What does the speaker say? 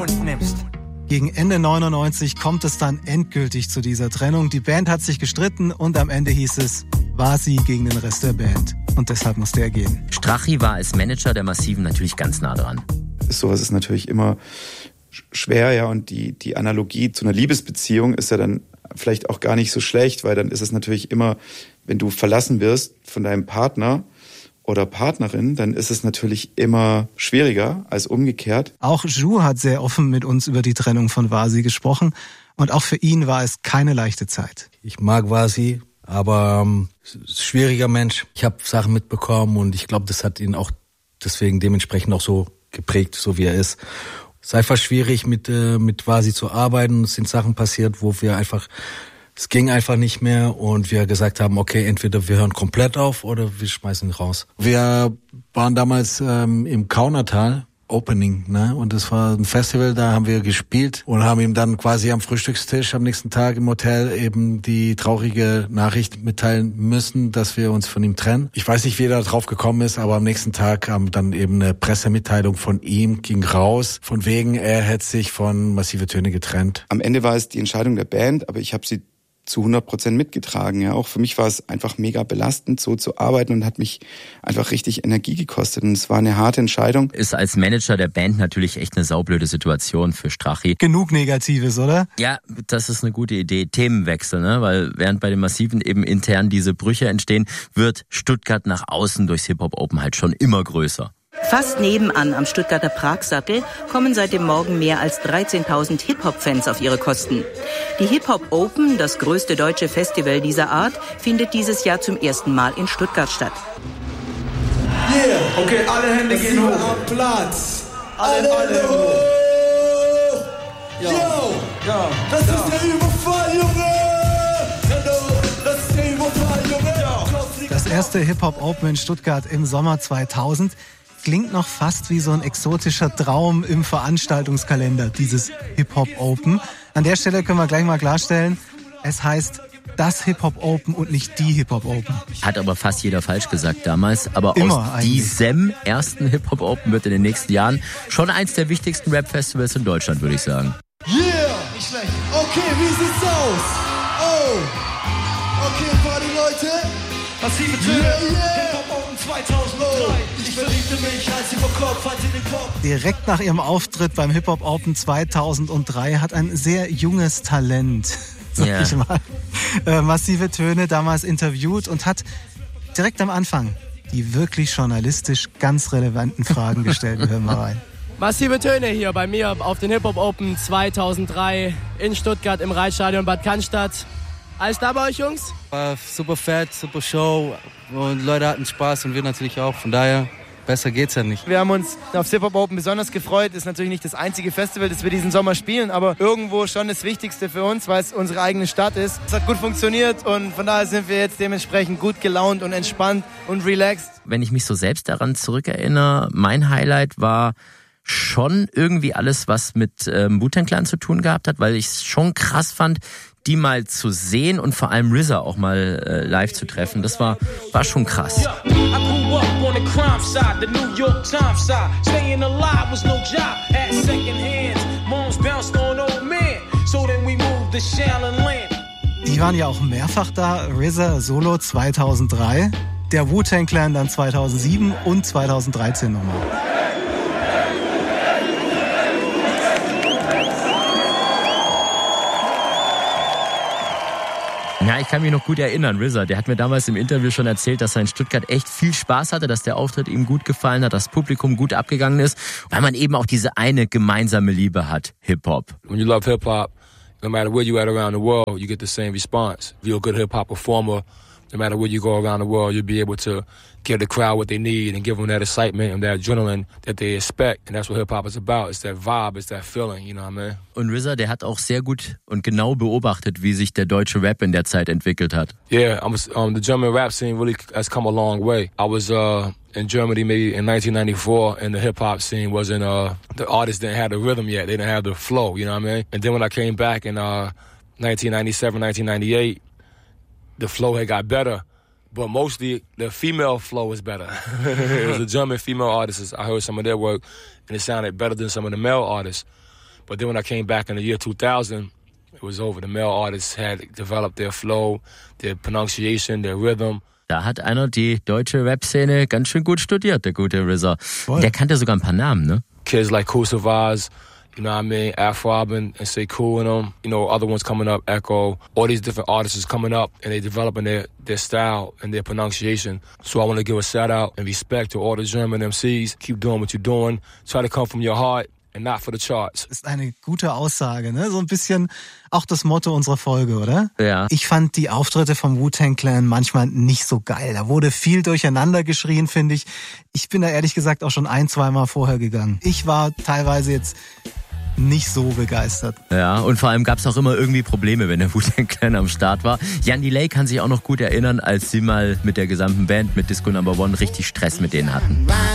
Mund nimmst. Gegen Ende 99 kommt es dann endgültig zu dieser Trennung. Die Band hat sich gestritten und am Ende hieß es, Vasi gegen den Rest der Band. Und deshalb musste er gehen. Strachi war als Manager der Massiven natürlich ganz nah dran. Sowas ist natürlich immer schwer, ja, und die Analogie zu einer Liebesbeziehung ist ja dann vielleicht auch gar nicht so schlecht, weil dann ist es natürlich immer, wenn du verlassen wirst von deinem Partner oder Partnerin, dann ist es natürlich immer schwieriger als umgekehrt. Auch Zhu hat sehr offen mit uns über die Trennung von Vasi gesprochen und auch für ihn war es keine leichte Zeit. Ich mag Vasi, aber schwieriger Mensch. Ich habe Sachen mitbekommen und ich glaube, das hat ihn auch deswegen dementsprechend auch so geprägt, so wie er ist. Es ist einfach schwierig, mit Vasi zu arbeiten. Es sind Sachen passiert, wo wir einfach, es ging einfach nicht mehr und wir gesagt haben, okay, entweder wir hören komplett auf oder wir schmeißen ihn raus. Wir waren damals im Kaunertal, Opening, ne? Und das war ein Festival, da haben wir gespielt und haben ihm dann quasi am Frühstückstisch am nächsten Tag im Hotel eben die traurige Nachricht mitteilen müssen, dass wir uns von ihm trennen. Ich weiß nicht, wie er da drauf gekommen ist, aber am nächsten Tag kam dann eben eine Pressemitteilung von ihm, ging raus, von wegen, er hätte sich von Massive Töne getrennt. Am Ende war es die Entscheidung der Band, aber ich habe sie zu 100% mitgetragen. Ja, auch für mich war es einfach mega belastend, so zu arbeiten und hat mich einfach richtig Energie gekostet. Und es war eine harte Entscheidung. Ist als Manager der Band natürlich echt eine saublöde Situation für Strachi. Genug Negatives, oder? Ja, das ist eine gute Idee. Themenwechsel, ne? Weil während bei den Massiven eben intern diese Brüche entstehen, wird Stuttgart nach außen durchs Hip-Hop Open halt schon immer größer. Fast nebenan am Stuttgarter Pragsattel kommen seit dem Morgen mehr als 13.000 Hip-Hop-Fans auf ihre Kosten. Die Hip-Hop Open, das größte deutsche Festival dieser Art, findet dieses Jahr zum ersten Mal in Stuttgart statt. Yeah, okay, alle Hände gehen hoch. Am Platz. Alle hoch. Yo, das ist der Überfall, Junge. Das ist der Überfall, Junge. Das erste Hip-Hop Open in Stuttgart im Sommer 2000 klingt noch fast wie so ein exotischer Traum im Veranstaltungskalender, dieses Hip-Hop Open. An der Stelle können wir gleich mal klarstellen, es heißt das Hip-Hop Open und nicht die Hip-Hop Open. Hat aber fast jeder falsch gesagt damals. Aber immer aus eigentlich. diesem ersten Hip-Hop Open wird in den nächsten Jahren schon eins der wichtigsten Rap-Festivals in Deutschland, würde ich sagen. Yeah, nicht schlecht. Okay, wie sieht's aus? Oh, okay, Party-Leute. Massive Töne, Hip-Hop Open 2003. Ich verliebte mich, als über Kopf, als in den Kopf. Direkt nach ihrem Auftritt beim Hip-Hop Open 2003 hat ein sehr junges Talent, sag ich mal, Massive Töne damals interviewt und hat direkt am Anfang die wirklich journalistisch ganz relevanten Fragen gestellt. Wir hören mal rein. Massive Töne hier bei mir auf den Hip-Hop Open 2003 in Stuttgart im Reitstadion Bad Cannstatt. Alles da bei euch, Jungs? War super fett, super Show und Leute hatten Spaß und wir natürlich auch. Von daher, besser geht's ja nicht. Wir haben uns auf Hip-Hop Open besonders gefreut. Ist natürlich nicht das einzige Festival, das wir diesen Sommer spielen, aber irgendwo schon das Wichtigste für uns, weil es unsere eigene Stadt ist. Es hat gut funktioniert und von daher sind wir jetzt dementsprechend gut gelaunt und entspannt und relaxed. Wenn ich mich so selbst daran zurückerinnere, mein Highlight war schon irgendwie alles, was mit Wu-Tang Clan zu tun gehabt hat, weil ich es schon krass fand, die mal zu sehen und vor allem RZA auch mal live zu treffen. Das war schon krass. Die waren ja auch mehrfach da. RZA Solo 2003, der Wu-Tang Clan dann 2007 und 2013 nochmal. Ja, ich kann mich noch gut erinnern, RZA, der hat mir damals im Interview schon erzählt, dass er in Stuttgart echt viel Spaß hatte, dass der Auftritt ihm gut gefallen hat, das Publikum gut abgegangen ist, weil man eben auch diese eine gemeinsame Liebe hat, Hip-Hop. When you love Hip-Hop, no matter where you at around the world, you get the same response. If you're a good Hip-Hop performer, no matter where you go around the world, you'll be able to give the crowd what they need and give them that excitement and that adrenaline that they expect. And that's what Hip-Hop is about. It's that vibe, it's that feeling, you know what I mean? Und RZA, der hat auch sehr gut und genau beobachtet, wie sich der deutsche Rap in der Zeit entwickelt hat. Yeah, the German rap scene really has come a long way. I was in Germany maybe in 1994 and the hip-hop scene wasn't, the artists didn't have the rhythm yet. They didn't have the flow, you know what I mean? And then when I came back in 1997, 1998, the flow had got better. But mostly the female flow was better. It was the German female artists. I heard some of their work and it sounded better than some of the male artists. But then when I came back in the year 2000, it was over. The male artists had developed their flow, their pronunciation, their rhythm. Da hat einer die deutsche Rap-Szene ganz schön gut studiert, der gute RZA. Der kannte sogar ein paar Namen, ne? Kids like Kool Savas, you know what I mean, Afro-Robin and Say Cool in them. You know, other ones coming up, Echo. All these different artists is coming up and they developing their style and their pronunciation. So I want to give a shout out and respect to all the German MCs. Keep doing what you're doing. Try to come from your heart. And not for the charts. Ist eine gute Aussage, ne? So ein bisschen auch das Motto unserer Folge, oder? Ja. Ich fand die Auftritte vom Wu-Tang Clan manchmal nicht so geil. Da wurde viel durcheinander geschrien, finde ich. Ich bin da ehrlich gesagt auch schon 1-2 Mal vorher gegangen. Ich war teilweise jetzt nicht so begeistert. Ja, und vor allem gab es auch immer irgendwie Probleme, wenn der Wu-Tang Clan am Start war. Jan Delay kann sich auch noch gut erinnern, als sie mal mit der gesamten Band, mit Disco No. 1 richtig Stress mit denen hatten.